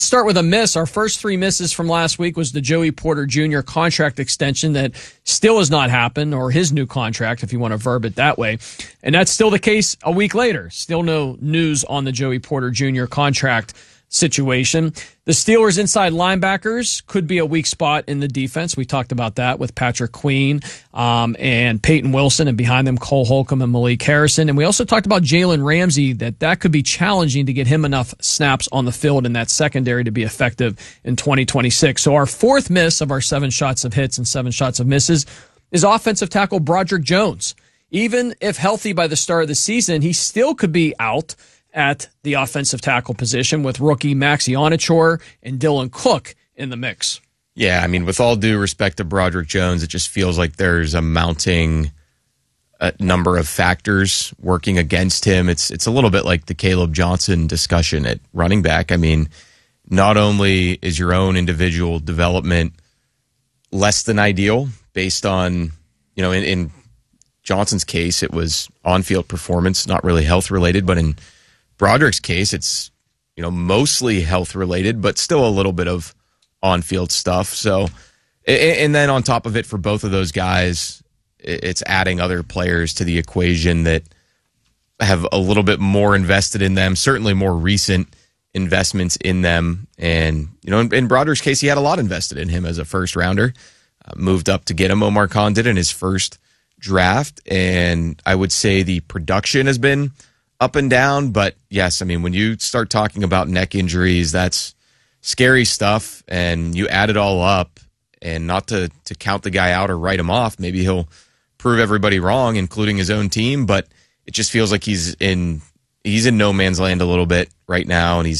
Start with a miss. Our first three misses from last week was the Joey Porter Jr. contract extension that still has not happened, or his new contract, if you want to verb it that way. And that's still the case a week later. Still no news on the Joey Porter Jr. contract situation. The Steelers' inside linebackers could be a weak spot in the defense. We talked about that with Patrick Queen and Peyton Wilson, and behind them Cole Holcomb and Malik Harrison. And we also talked about Jalen Ramsey, that could be challenging to get him enough snaps on the field in that secondary to be effective in 2026. So our fourth miss of our 7 shots of hits and 7 shots of misses is offensive tackle Broderick Jones. Even if healthy by the start of the season, he still could be out at the offensive tackle position with rookie Maxi Onachor and Dylan Cook in the mix. Yeah, I mean, with all due respect to Broderick Jones, it just feels like there's a mounting number of factors working against him. It's a little bit like the Caleb Johnson discussion at running back. I mean, not only is your own individual development less than ideal based on, in Johnson's case, it was on-field performance, not really health-related, but in Broderick's case, it's mostly health related, but still a little bit of on-field stuff. So, and then on top of it, for both of those guys, it's adding other players to the equation that have a little bit more invested in them, certainly more recent investments in them. And in Broderick's case, he had a lot invested in him as a first rounder. Moved up to get him. Omar Khan did in his first draft, and I would say the production has been up and down, but yes, I mean, when you start talking about neck injuries, that's scary stuff, and you add it all up, and not to count the guy out or write him off, maybe he'll prove everybody wrong, including his own team, but it just feels like he's in no man's land a little bit right now, and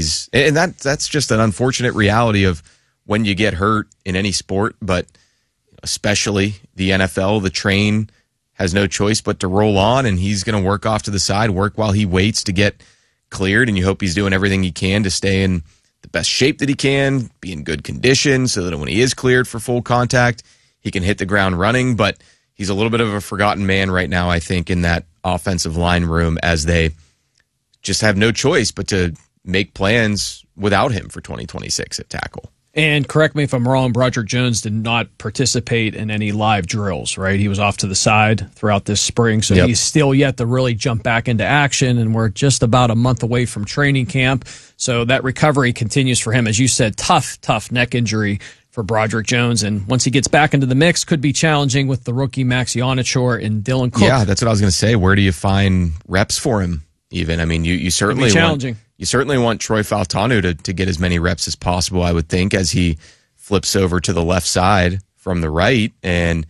that's just an unfortunate reality of when you get hurt in any sport, but especially the NFL, the train has no choice but to roll on, and he's going to work off to the side, work while he waits to get cleared, and you hope he's doing everything he can to stay in the best shape that he can, be in good condition, so that when he is cleared for full contact, he can hit the ground running. But he's a little bit of a forgotten man right now, I think, in that offensive line room, as they just have no choice but to make plans without him for 2026 at tackle. And correct me if I'm wrong, Broderick Jones did not participate in any live drills, right? He was off to the side throughout this spring, so He's still yet to really jump back into action, and we're just about a month away from training camp. So that recovery continues for him. As you said, tough neck injury for Broderick Jones, and once he gets back into the mix, could be challenging with the rookie Maxi Onachor and Dylan Cook. Yeah, that's what I was going to say. Where do you find reps for him even? I mean, you certainly challenging. You certainly want Troy Fautanu to get as many reps as possible, I would think, as he flips over to the left side from the right. And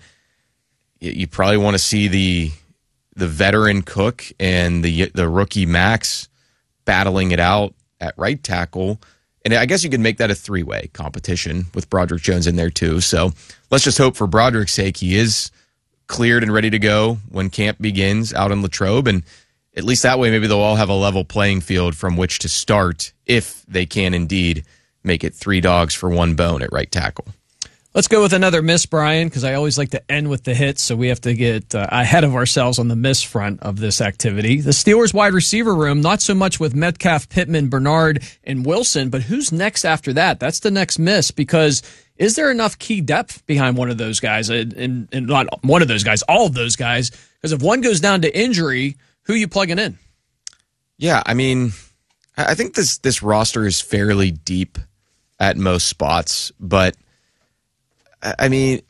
you probably want to see the veteran Cook and the rookie Max battling it out at right tackle. And I guess you could make that a 3-way competition with Broderick Jones in there too. So let's just hope for Broderick's sake he is cleared and ready to go when camp begins out in Latrobe, and at least that way, maybe they'll all have a level playing field from which to start if they can indeed make it 3 dogs for 1 bone at right tackle. Let's go with another miss, Brian, because I always like to end with the hits, so we have to get ahead of ourselves on the miss front of this activity. The Steelers wide receiver room, not so much with Metcalf, Pittman, Bernard, and Wilson, but who's next after that? That's the next miss, because is there enough key depth behind one of those guys? And not one of those guys, all of those guys, because if one goes down to injury, who are you plugging in? Yeah, I mean, I think this roster is fairly deep at most spots, but I mean,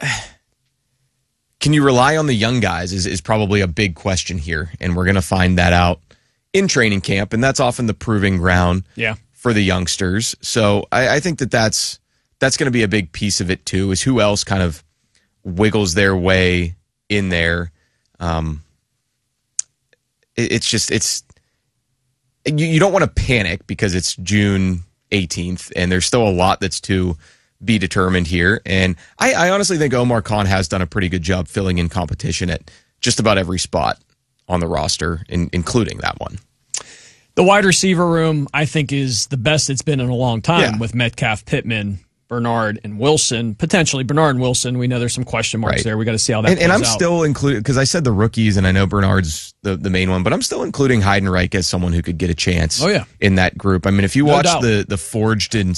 can you rely on the young guys is probably a big question here, and we're going to find that out in training camp, and that's often the proving ground for the youngsters. So I think that's going to be a big piece of it too, is who else kind of wiggles their way in there. You don't want to panic because it's June 18th and there's still a lot that's to be determined here. And I honestly think Omar Khan has done a pretty good job filling in competition at just about every spot on the roster, including that one. The wide receiver room, I think, is the best it's been in a long time with Metcalf, Pittman, Bernard and Wilson. Potentially Bernard and Wilson. We know there's some question marks there. We got to see how that and I'm plays out. still including, because I said the rookies, and I know Bernard's the main one, but I'm still including Heidenreich as someone who could get a chance in that group. I mean, if you watch the Forged in